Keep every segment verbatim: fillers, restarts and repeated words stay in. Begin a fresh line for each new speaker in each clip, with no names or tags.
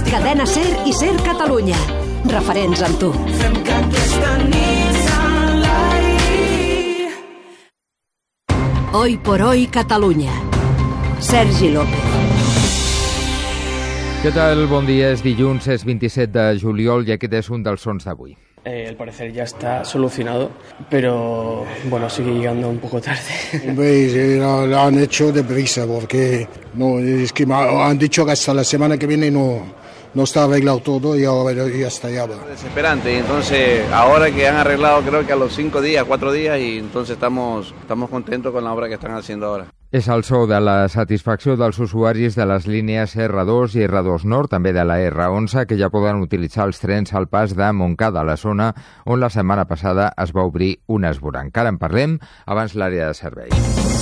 Cadena Ser i Ser Catalunya. Referents amb tu.
Fem que aquesta nit s'enlairi.
Hoy por hoy Catalunya. Sergi López.
Què tal? Bon dia. És dilluns, és vint-i-set de juliol i aquest és un dels sons d'avui.
Eh, al parecer ya está solucionado, pero bueno, sigue llegando un poco tarde.
Hombre, lo, lo han hecho deprisa porque no, es que me han dicho que hasta la semana que viene no, no está arreglado todo y ahora ya está ya.
Desesperante, y entonces ahora que han arreglado creo que a los cinco días, cuatro días, y entonces estamos, estamos contentos con la obra que están haciendo ahora.
És el so de la satisfacció dels usuaris de les línies erre dos i erre dos Nord, també de la erre onze, que ja poden utilitzar els trens al pas de Montcada, la zona on la setmana passada es va obrir un esvoranc. Ara en parlem, abans l'àrea de servei.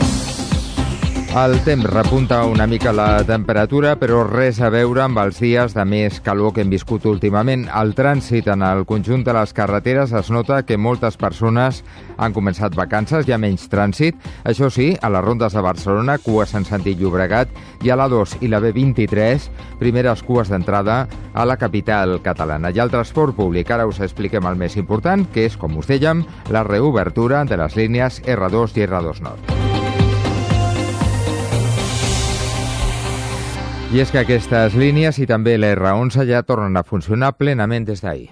El temps repunta una mica la temperatura, però res a veure amb els dies de més calor que hem viscut últimament. El trànsit en el conjunt de les carreteres es nota que moltes persones han començat vacances, hi ha menys trànsit. Això sí, a les rondes de Barcelona, cues en sentit Llobregat, i a l'A dos i la B vint-i-tres, primeres cues d'entrada a la capital catalana. I el transport públic, ara us expliquem el més important, que és, com us dèiem, la reobertura de les línies erre dos i erre dos Nord. I és que aquestes línies i també l'erre onze ja tornen a funcionar plenament des d'ahir.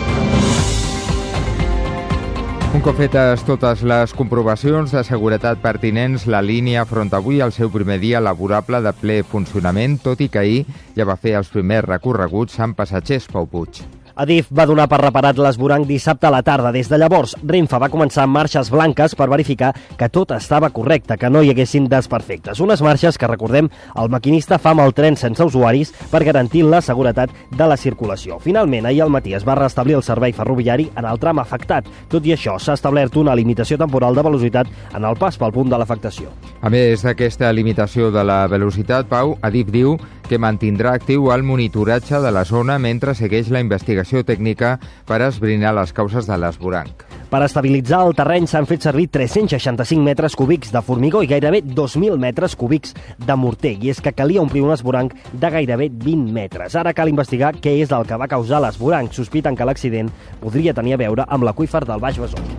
Un cop fetes totes les comprovacions de seguretat pertinents, la línia afronta avui el seu primer dia laborable de ple funcionament, tot i que ahir ja va fer els primers recorreguts amb passatgers. Pau Puig.
Adif va donar per reparat l'esvoranc dissabte a la tarda. Des de llavors, Renfe va començar amb marxes blanques per verificar que tot estava correcte, que no hi haguessin desperfectes. Unes marxes que, recordem, el maquinista fa amb el tren sense usuaris per garantir la seguretat de la circulació. Finalment, ahir al matí es va restablir el servei ferroviari en el tram afectat. Tot i això, s'ha establert una limitació temporal de velocitat en el pas pel punt de l'afectació.
A més d'aquesta limitació de la velocitat, Pau, Adif diu que mantindrà actiu el monitoratge de la zona mentre segueix la investigació tècnica per esbrinar les causes de l'esvoranc.
Per estabilitzar el terreny s'han fet servir tres-cents seixanta-cinc metres cúbics de formigó i gairebé dos mil metres cúbics de morter. I és que calia omplir un esvoranc de gairebé vint metres. Ara cal investigar què és el que va causar l'esvoranc. Sospiten que l'accident podria tenir a veure amb l'aqüífer del Baix Besòs.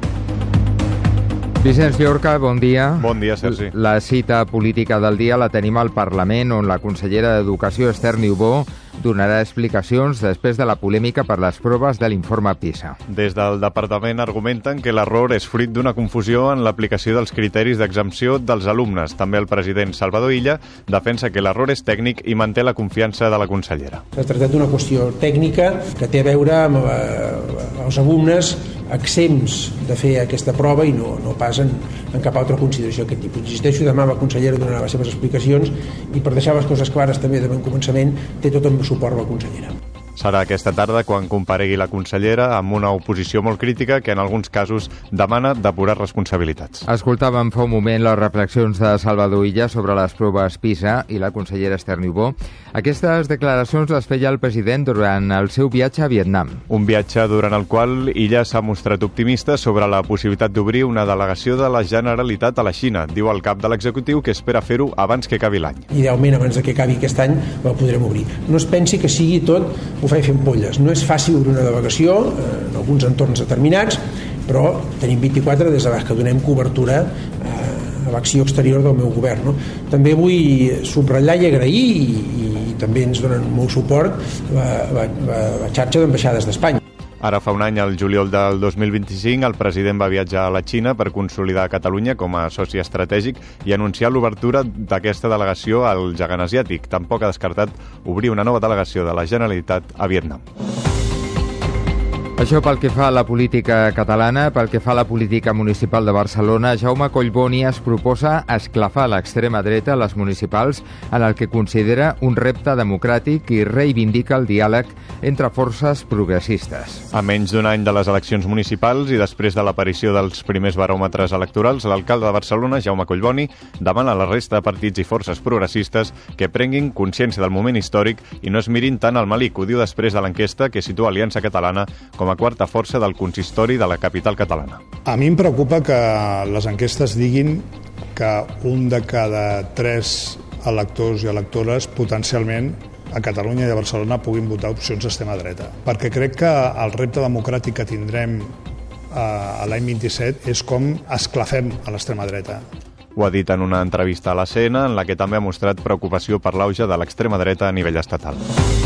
Vicenç Llorca, bon dia.
Bon dia, Sergi.
La cita política del dia la tenim al Parlament, on la consellera d'Educació, Esther Niubó, donarà explicacions després de la polèmica per les proves de l'informe PISA.
Des del departament argumenten que l'error és fruit d'una confusió en l'aplicació dels criteris d'exempció dels alumnes. També el president Salvador Illa defensa que l'error és tècnic i manté la confiança de la consellera.
S'ha tractat d'una qüestió tècnica que té a veure amb eh, els alumnes exempts de fer aquesta prova i no, no pas en, en cap altra consideració d'aquest tipus. Insisteixo, demà la consellera donarà les seves explicacions i per deixar les coses clares també de ben començament té tot el suport la consellera.
Serà aquesta tarda quan comparegui la consellera amb una oposició molt crítica que en alguns casos demana depurar responsabilitats.
Escoltàvem fa un moment les reflexions de Salvador Illa sobre les proves PISA i la consellera Esther Niubó. Aquestes declaracions les feia el president durant el seu viatge a Vietnam.
Un viatge durant el qual Illa s'ha mostrat optimista sobre la possibilitat d'obrir una delegació de la Generalitat a la Xina. Diu el cap de l'executiu que espera fer-ho abans que acabi l'any.
Idealment, abans de que acabi aquest any, la podrem obrir. No es pensi que sigui tot ho faig fent polles. No és fàcil obrir una delegació en alguns entorns determinats, però tenim vint-i-quatre des de que donem cobertura a l'acció exterior del meu govern. No? També vull subratllar i agrair i, i també ens donen molt suport la, la, la, la xarxa d'ambaixades d'Espanya.
Ara fa un any, el juliol del dos mil vint-i-cinc, el president va viatjar a la Xina per consolidar Catalunya com a soci estratègic i anunciar l'obertura d'aquesta delegació al gegant asiàtic. Tampoc ha descartat obrir una nova delegació de la Generalitat a Vietnam.
Això pel que fa a la política catalana. Pel que fa a la política municipal de Barcelona, Jaume Collboni es proposa esclafar l'extrema dreta a les municipals en el que considera un repte democràtic i reivindica el diàleg entre forces progressistes.
A menys d'un any de les eleccions municipals i després de l'aparició dels primers baròmetres electorals, l'alcalde de Barcelona, Jaume Collboni, demana a la resta de partits i forces progressistes que prenguin consciència del moment històric i no es mirin tant al malic. Ho diu després de l'enquesta que situa Aliança Catalana com a quarta força del consistori de la capital catalana.
A mi em preocupa que les enquestes diguin que un de cada tres electors i electores potencialment a Catalunya i a Barcelona puguin votar opcions d'extrema dreta, perquè crec que el repte democràtic que tindrem a l'any vint-i-set és com esclafem a l'extrema dreta.
Ho ha dit en una entrevista a la C N, en la que també ha mostrat preocupació per l'auge de l'extrema dreta a nivell estatal.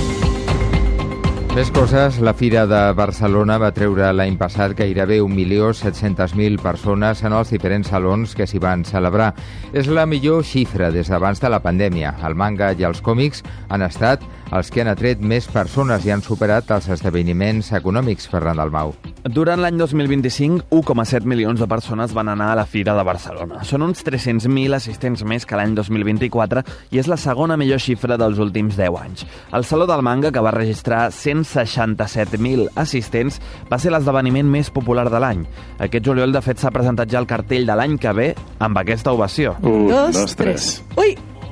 Més coses, la Fira de Barcelona va treure l'any passat gairebé un milió set-cents mil persones en els diferents salons que s'hi van celebrar. És la millor xifra des d'abans de la pandèmia. El manga i els còmics han estat els que han atret més persones i han superat els esdeveniments econòmics, Ferran Dalmau.
Durant l'any dos mil vint-i-cinc, un coma set milions de persones van anar a la Fira de Barcelona. Són uns tres-cents mil assistents més que l'any dos mil vint-i-quatre i és la segona millor xifra dels últims deu anys. El Saló del Manga, que va registrar cent seixanta-set mil assistents, va ser l'esdeveniment més popular de l'any. Aquest juliol, de fet, s'ha presentat ja el cartell de l'any que ve amb aquesta ovació.
Un, dos, dos tres. Ui!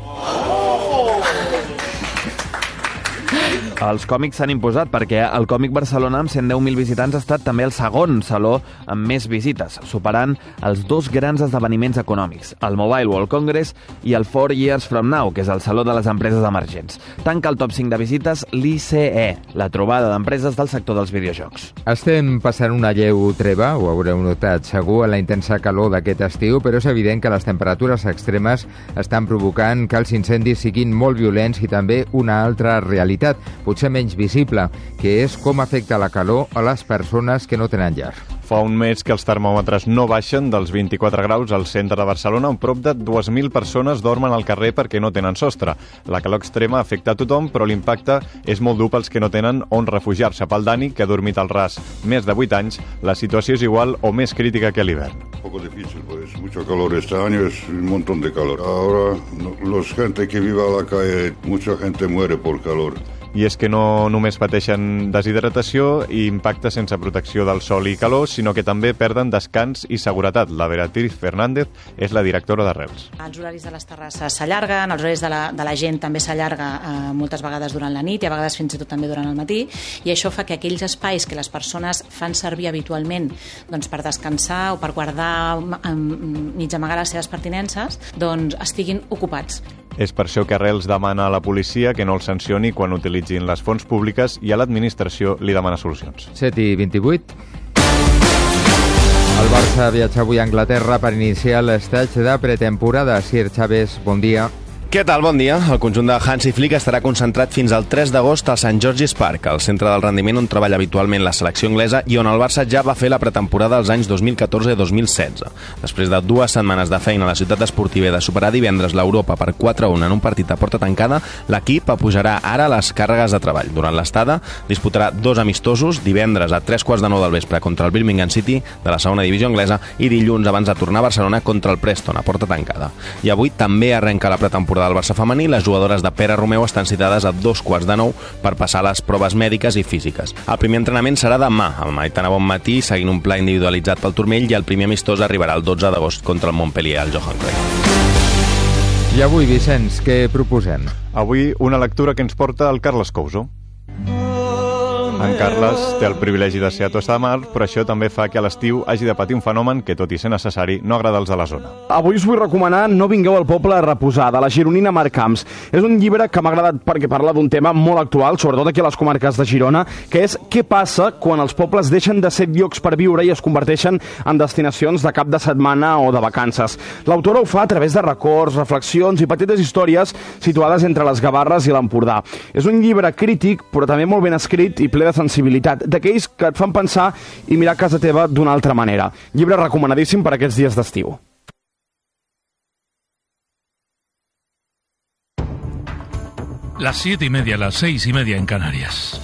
Els còmics s'han imposat perquè el Còmic Barcelona, amb cent deu mil visitants, ha estat també el segon saló amb més visites, superant els dos grans esdeveniments econòmics, el Mobile World Congress i el Four Years From Now, que és el saló de les empreses emergents. Tanca el top cinc de visites l'I C E, la trobada d'empreses del sector dels videojocs.
Estem passant una lleu treva, ho haureu notat segur, a la intensa calor d'aquest estiu, però és evident que les temperatures extremes estan provocant que els incendis siguin molt violents i també una altra realitat, potser menys visible, que és com afecta la calor a les persones que no tenen llar.
Fa un mes que els termòmetres no baixen dels vint-i-quatre graus al centre de Barcelona, on prop de dues mil persones dormen al carrer perquè no tenen sostre. La calor extrema afecta a tothom, però l'impacte és molt dur pels que no tenen on refugiar-se. Pel Dani, que ha dormit al ras més de vuit anys, la situació és igual o més crítica que a l'hivern.
Un poco difícil, pues mucho calor este año, es un montón de calor. Ahora, no, los gente que vive a la calle, mucha gente muere por calor.
I és que no només pateixen deshidratació i impacte sense protecció del sol i calor, sinó que també perden descans i seguretat. La Beatriz Fernández és la directora d'Arrels.
Els horaris de les terrasses s'allarguen, els horaris de la, de la gent també s'allarga eh, moltes vegades durant la nit i a vegades fins i tot també durant el matí, i això fa que aquells espais que les persones fan servir habitualment doncs, per descansar o per guardar mig amagar les seves pertinences, doncs estiguin ocupats.
És per això que Arrels demana a la policia que no els sancioni quan utilitzin les fonts públiques i a l'administració li demana solucions.
set i vint-i-vuit. El Barça viatja avui a Anglaterra per iniciar l'estatge de pretemporada. Sir Chávez, bon dia.
Què tal? Bon dia. El conjunt de Hansi Flick estarà concentrat fins al tres d'agost al Saint George's Park, el centre del rendiment on treballa habitualment la selecció anglesa i on el Barça ja va fer la pretemporada els anys dos mil catorze i dos mil setze. Després de dues setmanes de feina a la ciutat esportiva i de superar divendres l'Europa per quatre a un en un partit a porta tancada, l'equip apujarà ara les càrregues de treball. Durant l'estada disputarà dos amistosos, divendres a tres quarts de nou del vespre contra el Birmingham City de la segona divisió anglesa i dilluns abans de tornar a Barcelona contra el Preston a porta tancada. I avui també arrenca la pretemporada del Barça femení. Les jugadores de Pere Romeu estan citades a dos quarts de nou per passar les proves mèdiques i físiques. El primer entrenament serà demà, amb Aitana Bonmatí seguint un pla individualitzat pel turmell, i el primer amistós arribarà el dotze d'agost contra el Montpellier al Johan Cruyff.
I avui, Vicenç, què proposem?
Avui una lectura que ens porta el Carles Couso. En Carles té el privilegi de ser a Tossa de Mar, però això també fa que a l'estiu hagi de patir un fenomen que, tot i ser necessari, no agrada als de la zona.
Avui us vull recomanar No vingueu al poble a reposar, de la gironina Mar Camps. És un llibre que m'ha agradat perquè parla d'un tema molt actual, sobretot aquí a les comarques de Girona, que és què passa quan els pobles deixen de ser llocs per viure i es converteixen en destinacions de cap de setmana o de vacances. L'autora ho fa a través de records, reflexions i petites històries situades entre les Gavarres i l'Empordà. És un llibre crític, però també molt ben escrit i ple de sensibilitat, d'aquells que et fan pensar i mirar casa teva d'una altra manera. Llibre recomanadíssim per aquests dies d'estiu.
Las siete y media, las seis y media en Canarias.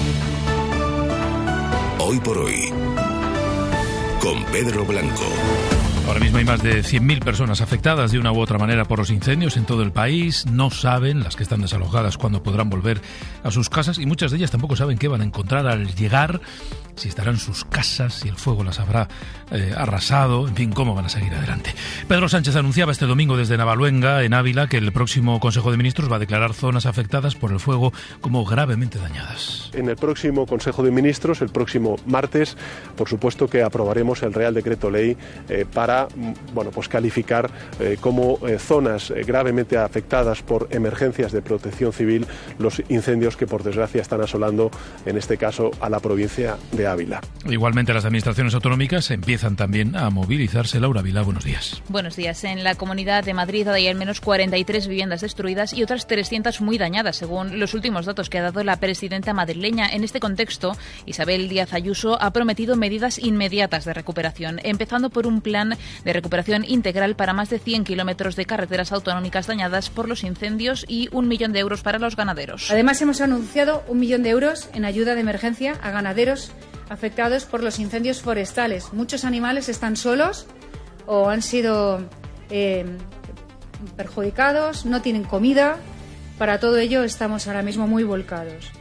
Hoy por hoy, con Pedro Blanco.
Ahora mismo hay más de cien mil personas afectadas de una u otra manera por los incendios en todo el país. No saben, las que están desalojadas, cuándo podrán volver a sus casas y muchas de ellas tampoco saben qué van a encontrar al llegar, si estarán sus casas, si el fuego las habrá eh, arrasado, en fin, cómo van a seguir adelante. Pedro Sánchez anunciaba este domingo desde Navaluenga, en Ávila, que el próximo Consejo de Ministros va a declarar zonas afectadas por el fuego como gravemente dañadas.
En el próximo Consejo de Ministros, el próximo martes, por supuesto que aprobaremos el Real Decreto Ley eh, para bueno, pues calificar eh, como eh, zonas eh, gravemente afectadas por emergencias de protección civil los incendios que por desgracia están asolando, en este caso, a la provincia de Ávila.
Igualmente las administraciones autonómicas empiezan también a movilizarse. Laura Vila, buenos días.
Buenos días. En la Comunidad de Madrid hay al menos cuarenta y tres viviendas destruidas y otras trescientas muy dañadas, según los últimos datos que ha dado la presidenta madrileña. En este contexto, Isabel Díaz Ayuso ha prometido medidas inmediatas de recuperación, empezando por un plan de recuperación integral para más de cien kilómetros de carreteras autonómicas dañadas por los incendios y un millón de euros para los ganaderos.
Además, hemos anunciado un millón de euros en ayuda de emergencia a ganaderos afectados por los incendios forestales. Muchos animales están solos o han sido eh, perjudicados, no tienen comida. Para todo ello estamos ahora mismo muy volcados.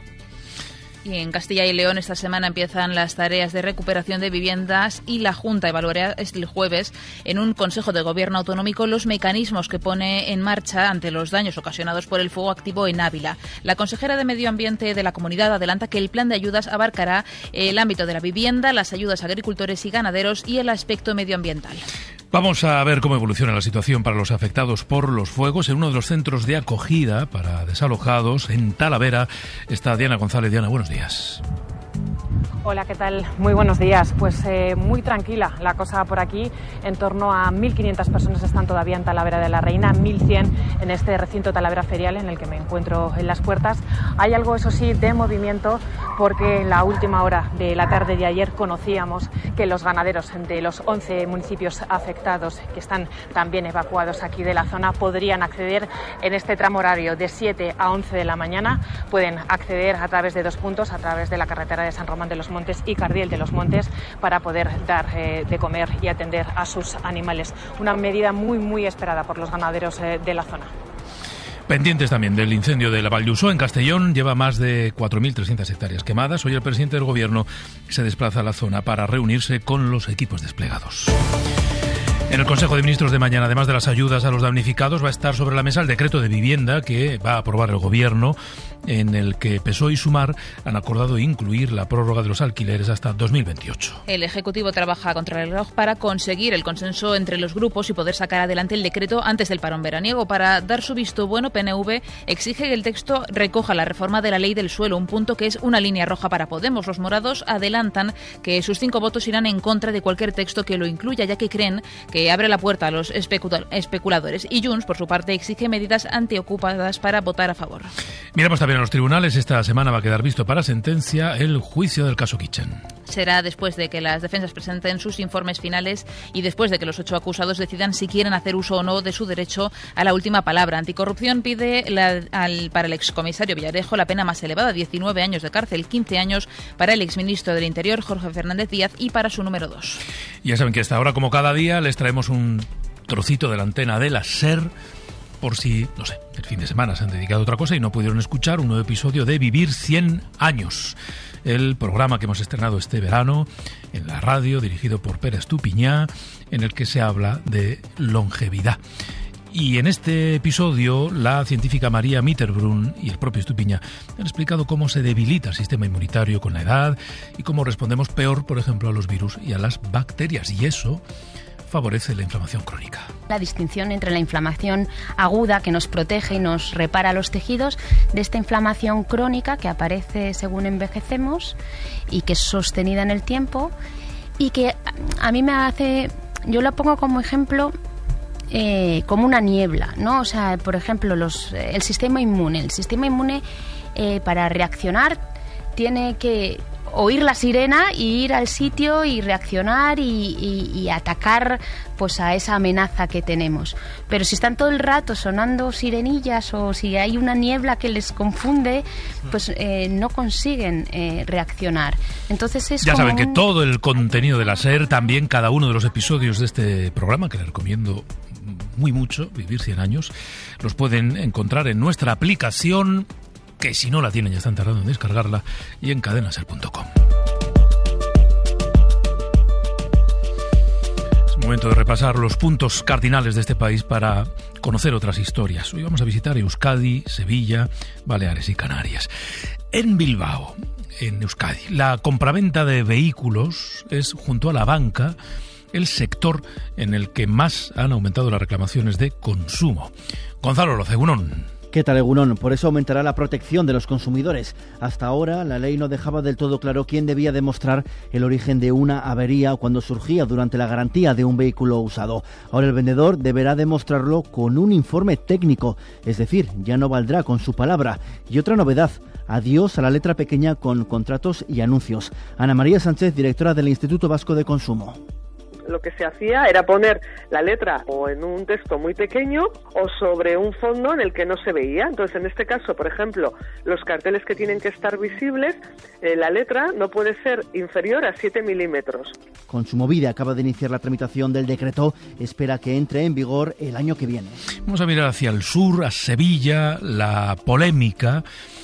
Y en Castilla y León esta semana empiezan las tareas de recuperación de viviendas y la Junta evaluará el jueves en un Consejo de Gobierno autonómico los mecanismos que pone en marcha ante los daños ocasionados por el fuego activo en Ávila. La consejera de Medio Ambiente de la comunidad adelanta que el plan de ayudas abarcará el ámbito de la vivienda, las ayudas a agricultores y ganaderos y el aspecto medioambiental.
Vamos a ver cómo evoluciona la situación para los afectados por los fuegos. En uno de los centros de acogida para desalojados, en Talavera, está Diana González. Diana, buenos días.
Hola, ¿qué tal? Muy buenos días. Pues eh, muy tranquila la cosa por aquí. En torno a mil quinientas personas están todavía en Talavera de la Reina, mil cien en este recinto Talavera Ferial en el que me encuentro en las puertas. Hay algo, eso sí, de movimiento porque en la última hora de la tarde de ayer conocíamos que los ganaderos de los once municipios afectados, que están también evacuados aquí de la zona, podrían acceder en este tramo horario de siete a once de la mañana. Pueden acceder a través de dos puntos, a través de la carretera de San Román de los Montes y Cardiel de los Montes, para poder dar eh, de comer y atender a sus animales. Una medida muy, muy esperada por los ganaderos eh, de la zona.
Pendientes también del incendio de la Vall d'Uixó en Castellón, lleva más de cuatro mil trescientas hectáreas quemadas. Hoy el presidente del Gobierno se desplaza a la zona para reunirse con los equipos desplegados. En el Consejo de Ministros de mañana, además de las ayudas a los damnificados, va a estar sobre la mesa el decreto de vivienda que va a aprobar el Gobierno, en el que P S O E y Sumar han acordado incluir la prórroga de los alquileres hasta dos mil veintiocho.
El Ejecutivo trabaja contra el reloj para conseguir el consenso entre los grupos y poder sacar adelante el decreto antes del parón veraniego. Para dar su visto bueno, P N V exige que el texto recoja la reforma de la ley del suelo, un punto que es una línea roja para Podemos. Los morados adelantan que sus cinco votos irán en contra de cualquier texto que lo incluya, ya que creen que abre la puerta a los especuladores. Y Junts, por su parte, exige medidas antiocupadas para votar a favor.
Miramos también a los tribunales. Esta semana va a quedar visto para sentencia el juicio del caso Kitchen.
Será después de que las defensas presenten sus informes finales y después de que los ocho acusados decidan si quieren hacer uso o no de su derecho a la última palabra. Anticorrupción pide la, al, para el excomisario Villarejo la pena más elevada, diecinueve años de cárcel, quince años para el exministro del Interior, Jorge Fernández Díaz, y para su número dos.
Ya saben que a esta hora, como cada día, les traemos un trocito de la antena de la SER, por si, no sé, el fin de semana se han dedicado a otra cosa y no pudieron escuchar un nuevo episodio de Vivir cien años, el programa que hemos estrenado este verano en la radio, dirigido por Pere Estupiñá, en el que se habla de longevidad. Y en este episodio, la científica María Mitterbrunn y el propio Estupiñá han explicado cómo se debilita el sistema inmunitario con la edad y cómo respondemos peor, por ejemplo, a los virus y a las bacterias. Y eso favorece la inflamación crónica.
La distinción entre la inflamación aguda, que nos protege y nos repara los tejidos, de esta inflamación crónica que aparece según envejecemos y que es sostenida en el tiempo y que a mí me hace, yo la pongo como ejemplo eh, como una niebla, ¿no? O sea, por ejemplo, los, el sistema inmune. El sistema inmune eh, para reaccionar tiene que oír la sirena y ir al sitio y reaccionar y, y, y atacar pues a esa amenaza que tenemos. Pero si están todo el rato sonando sirenillas o si hay una niebla que les confunde, pues eh, no consiguen eh, reaccionar. Entonces es
ya
como
saben que
un...
todo el contenido de la SER, también cada uno de los episodios de este programa, que les recomiendo muy mucho, Vivir cien años, los pueden encontrar en nuestra aplicación que si no la tienen ya están tardando en descargarla, y en cadena ser punto com. Momento de repasar los puntos cardinales de este país para conocer otras historias. Hoy vamos a visitar Euskadi, Sevilla, Baleares y Canarias. En Bilbao, en Euskadi, la compraventa de vehículos es, junto a la banca, el sector en el que más han aumentado las reclamaciones de consumo. Gonzalo Loza, egunón.
¿Qué tal, egunón? Por eso aumentará la protección de los consumidores. Hasta ahora, la ley no dejaba del todo claro quién debía demostrar el origen de una avería cuando surgía durante la garantía de un vehículo usado. Ahora el vendedor deberá demostrarlo con un informe técnico, es decir, ya no valdrá con su palabra. Y otra novedad, adiós a la letra pequeña con contratos y anuncios. Ana María Sánchez, directora del Instituto Vasco de Consumo.
Lo que se hacía era poner la letra o en un texto muy pequeño o sobre un fondo en el que no se veía. Entonces, en este caso, por ejemplo, los carteles que tienen que estar visibles, eh, la letra no puede ser inferior a siete milímetros.
Kontsumobide acaba de iniciar la tramitación del decreto, espera que entre en vigor el año que viene.
Vamos a mirar hacia el sur, a Sevilla. La polémica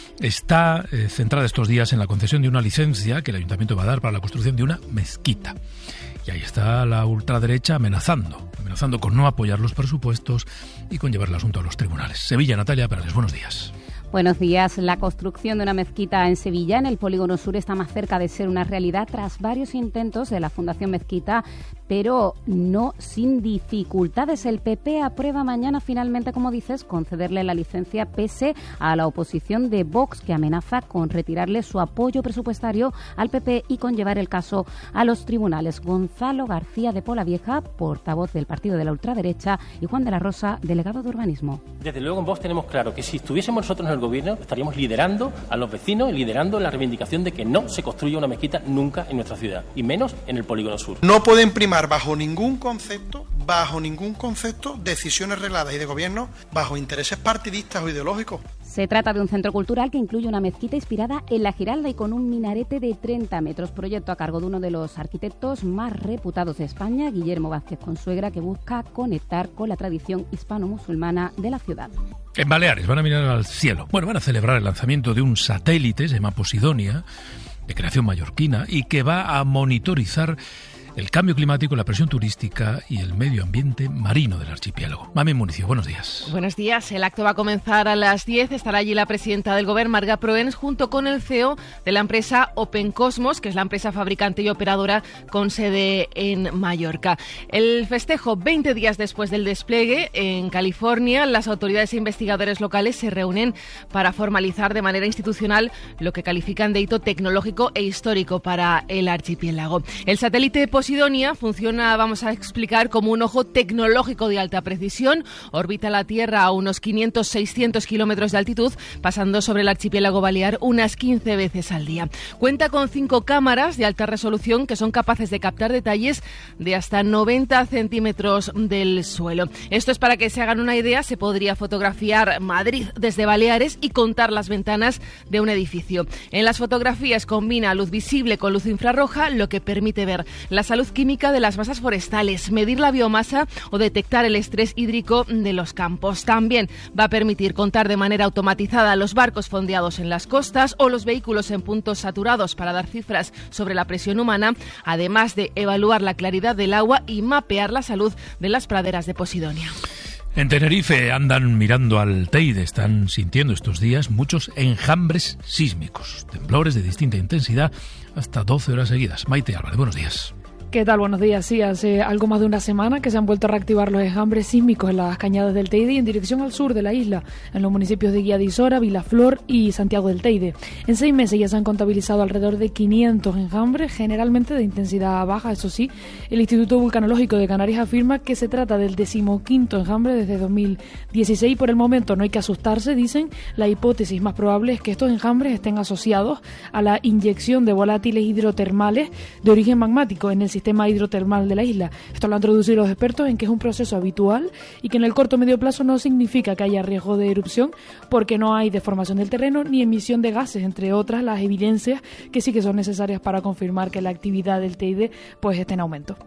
está eh, centrada estos días en la concesión de una licencia que el ayuntamiento va a dar para la construcción de una mezquita. Y ahí está la ultraderecha amenazando, amenazando con no apoyar los presupuestos y con llevar el asunto a los tribunales. Sevilla, Natalia Perales, buenos días.
Buenos días. La construcción de una mezquita en Sevilla, en el Polígono Sur, está más cerca de ser una realidad tras varios intentos de la Fundación Mezquita, pero no sin dificultades. El P P aprueba mañana finalmente, como dices, concederle la licencia pese a la oposición de Vox, que amenaza con retirarle su apoyo presupuestario al P P y con llevar el caso a los tribunales. Gonzalo García de Polavieja, portavoz del partido de la ultraderecha, y Juan de la Rosa, delegado de urbanismo.
Desde luego en Vox tenemos claro que si estuviésemos nosotros en el gobierno estaríamos liderando a los vecinos y liderando la reivindicación de que no se construya una mezquita nunca en nuestra ciudad, y menos en el Polígono Sur.
No pueden primar bajo ningún concepto, bajo ningún concepto, decisiones regladas y de gobierno bajo intereses partidistas o ideológicos.
Se trata de un centro cultural que incluye una mezquita inspirada en la Giralda y con un minarete de treinta metros, proyecto a cargo de uno de los arquitectos más reputados de España, Guillermo Vázquez Consuegra, que busca conectar con la tradición hispano-musulmana de la ciudad.
En Baleares van a mirar al cielo. Bueno, van a celebrar el lanzamiento de un satélite, se llama Posidonia, de creación mallorquina, y que va a monitorizar el cambio climático, la presión turística y el medio ambiente marino del archipiélago. Mami Municio, buenos días.
Buenos días. El acto va a comenzar a las diez. Estará allí la presidenta del Gobierno, Marga Proens, junto con el C E O de la empresa Open Cosmos, que es la empresa fabricante y operadora con sede en Mallorca. El festejo, veinte días después del despliegue en California, las autoridades e investigadores locales se reúnen para formalizar de manera institucional lo que califican de hito tecnológico e histórico para el archipiélago. El satélite Posidonia funciona, vamos a explicar, como un ojo tecnológico de alta precisión. Orbita la Tierra a unos quinientos a seiscientos kilómetros de altitud, pasando sobre el archipiélago balear unas quince veces al día. Cuenta con cinco cámaras de alta resolución que son capaces de captar detalles de hasta noventa centímetros del suelo. Esto es para que se hagan una idea, se podría fotografiar Madrid desde Baleares y contar las ventanas de un edificio. En las fotografías combina luz visible con luz infrarroja, lo que permite ver la salud química de las masas forestales, medir la biomasa o detectar el estrés hídrico de los campos. También va a permitir contar de manera automatizada los barcos fondeados en las costas o los vehículos en puntos saturados para dar cifras sobre la presión humana, además de evaluar la claridad del agua y mapear la salud de las praderas de Posidonia.
En Tenerife andan mirando al Teide, están sintiendo estos días muchos enjambres sísmicos, temblores de distinta intensidad hasta doce horas seguidas. Maite Álvarez, buenos días.
¿Qué tal? Buenos días. Sí, hace algo más de una semana que se han vuelto a reactivar los enjambres sísmicos en las cañadas del Teide y en dirección al sur de la isla, en los municipios de Guía de Isora, Vilaflor y Santiago del Teide. En seis meses ya se han contabilizado alrededor de quinientos enjambres, generalmente de intensidad baja, eso sí. El Instituto Vulcanológico de Canarias afirma que se trata del decimoquinto enjambre desde dos mil dieciséis. Por el momento no hay que asustarse, dicen. La hipótesis más probable es que estos enjambres estén asociados a la inyección de volátiles hidrotermales de origen magmático en el sistema hidrotermal de la isla. Esto lo han traducido los expertos en que es un proceso habitual y que en el corto o medio plazo no significa que haya riesgo de erupción porque no hay deformación del terreno ni emisión de gases, entre otras las evidencias que sí que son necesarias para confirmar que la actividad del Teide pues esté en aumento.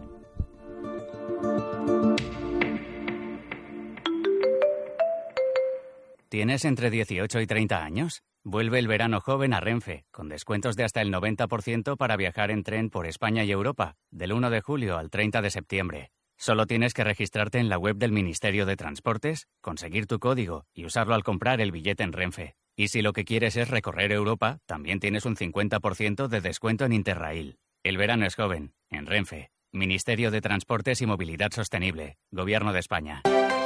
¿Tienes entre dieciocho y treinta años?
Vuelve el verano joven a Renfe, con descuentos de hasta el noventa por ciento para viajar en tren por España y Europa, del uno de julio al treinta de septiembre. Solo tienes que registrarte en la web del Ministerio de Transportes, conseguir tu código y usarlo al comprar el billete en Renfe. Y si lo que quieres es recorrer Europa, también tienes un cincuenta por ciento de descuento en Interrail. El verano es joven, en Renfe. Ministerio de Transportes y Movilidad Sostenible, Gobierno de España.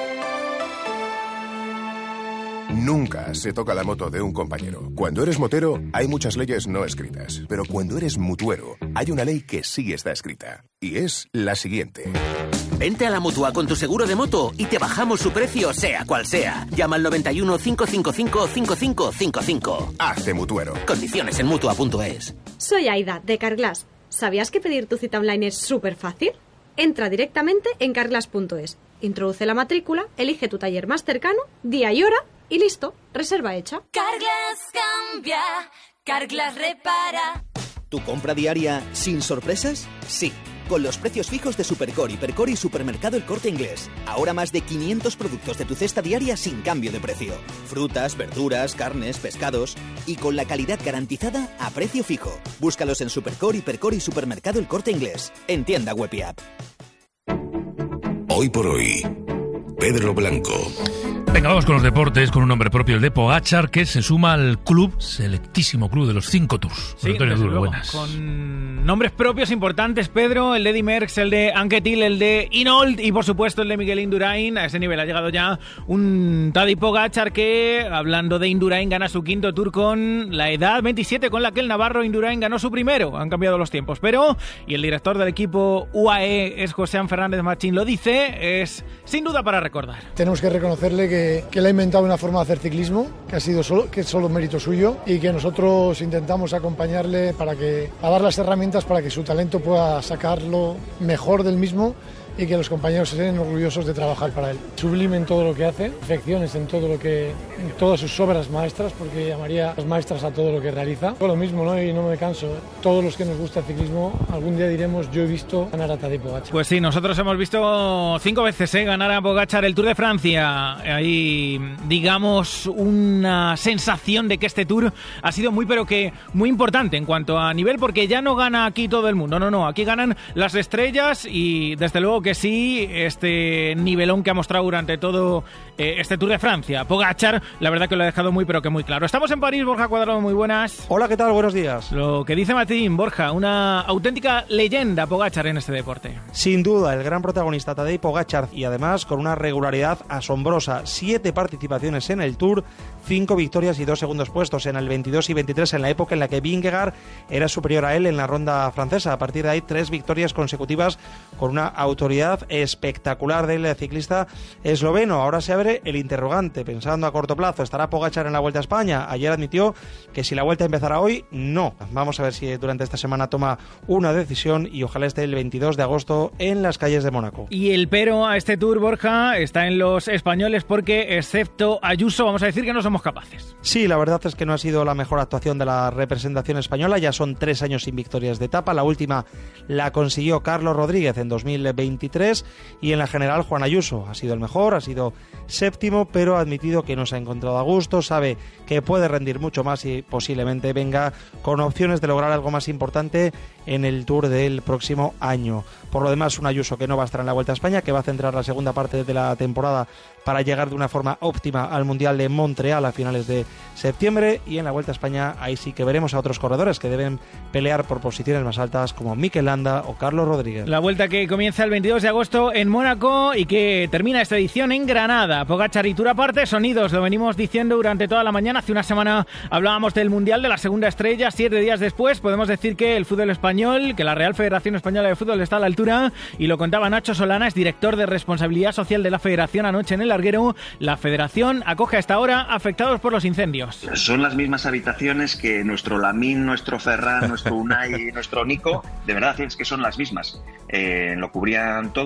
Nunca se toca la moto de un compañero. Cuando eres motero, hay muchas leyes no escritas. Pero cuando eres mutuero, hay una ley que sí está escrita. Y es la siguiente.
Vente a la Mutua con tu seguro de moto y te bajamos su precio, sea cual sea. Llama al noventa y uno, cinco cinco cinco, cinco cinco cinco cinco.
Hazte mutuero.
Condiciones en Mutua punto es.
Soy Aida, de Carglass. ¿Sabías que pedir tu cita online es súper fácil? Entra directamente en carglass punto es. Introduce la matrícula, elige tu taller más cercano, día y hora, y listo, reserva hecha.
Carglass cambia, Carglass repara.
¿Tu compra diaria sin sorpresas? Sí, con los precios fijos de Supercore, Hipercore y Supermercado El Corte Inglés. Ahora más de quinientos productos de tu cesta diaria sin cambio de precio. Frutas, verduras, carnes, pescados. Y con la calidad garantizada a precio fijo. Búscalos en Supercore, Hipercore y Supermercado El Corte Inglés. En tienda web y app.
Hoy por hoy, Pedro Blanco.
Venga, vamos con los deportes, con un nombre propio, el de Pogačar, que se suma al club, selectísimo club de los cinco Tours.
Sí,
Antonio Duro,
luego,
buenas.
Con nombres propios importantes, Pedro, el de Eddy Merckx, el de Anquetil, el de Hinault y, por supuesto, el de Miguel Indurain. A ese nivel ha llegado ya un Tadej Pogačar que, hablando de Indurain, gana su quinto Tour con la edad veintisiete con la que el navarro Indurain ganó su primero. Han cambiado los tiempos, pero, y el director del equipo U A E es José Fernández Machín, lo dice, es sin duda para recordar.
Tenemos que reconocerle que que le ha inventado una forma de hacer ciclismo, que ha sido solo, que es solo mérito suyo, y que nosotros intentamos acompañarle para que, a dar las herramientas para que su talento pueda sacarlo mejor del mismo y que los compañeros estén orgullosos de trabajar para él. Sublime en todo lo que hace, perfecciones en todo lo que, en todas sus obras maestras, porque llamaría las maestras a todo lo que realiza. Todo lo mismo, ¿no? Y no me canso. Todos los que nos gusta el ciclismo, algún día diremos, yo he visto ganar a Tadej Pogačar.
Pues sí, nosotros hemos visto cinco veces ¿eh? ganar a Pogačar el Tour de Francia. Hay, digamos, una sensación de que este Tour ha sido muy, pero que muy importante en cuanto a nivel, porque ya no gana aquí todo el mundo. No, no, aquí ganan las estrellas y, desde luego, que sí, este nivelón que ha mostrado durante todo eh, este Tour de Francia. Pogačar, la verdad que lo ha dejado muy, pero que muy claro. Estamos en París, Borja Cuadrado, muy buenas.
Hola, ¿qué tal? Buenos días.
Lo que dice Martín, Borja, una auténtica leyenda Pogačar en este deporte.
Sin duda, el gran protagonista Tadej Pogačar, y además con una regularidad asombrosa. Siete participaciones en el Tour, cinco victorias y dos segundos puestos en el veintidós y veintitrés, en la época en la que Vingegaard era superior a él en la ronda francesa. A partir de ahí, tres victorias consecutivas con una autoridad espectacular del ciclista esloveno. Ahora se abre el interrogante, pensando a corto plazo, ¿estará Pogačar en la Vuelta a España? Ayer admitió que si la Vuelta empezara hoy, no. Vamos a ver si durante esta semana toma una decisión y ojalá esté el veintidós de agosto en las calles de Mónaco.
Y el pero a este Tour, Borja, está en los españoles porque, excepto Ayuso, vamos a decir que no somos capaces.
Sí, la verdad es que no ha sido la mejor actuación de la representación española. Ya son tres años sin victorias de etapa. La última la consiguió Carlos Rodríguez en dos mil veintitrés y en la general Juan Ayuso ha sido el mejor, ha sido séptimo, pero ha admitido que no se ha encontrado a gusto, sabe que puede rendir mucho más y posiblemente venga con opciones de lograr algo más importante en el Tour del próximo año. Por lo demás, un Ayuso que no va a estar en la Vuelta a España, que va a centrar la segunda parte de la temporada para llegar de una forma óptima al Mundial de Montreal a finales de septiembre, y en la Vuelta a España ahí sí que veremos a otros corredores que deben pelear por posiciones más altas como Mikel Landa o Carlos Rodríguez.
La Vuelta que comienza el veintidós de agosto en Mónaco y que termina esta edición en Granada. Pogačar y Tour aparte, sonidos, lo venimos diciendo durante toda la mañana. Hace una semana hablábamos del Mundial, de la segunda estrella. Siete días después podemos decir que el fútbol español, que la Real Federación Española de Fútbol está a la altura, y lo contaba Nacho Solana, es director de Responsabilidad Social de la Federación, anoche en el Larguero. La Federación acoge a esta hora afectados por los incendios.
Son las mismas habitaciones que nuestro Lamín, nuestro Ferran, nuestro Unai, nuestro Nico. De verdad es que son las mismas. Eh, lo cubrían todo.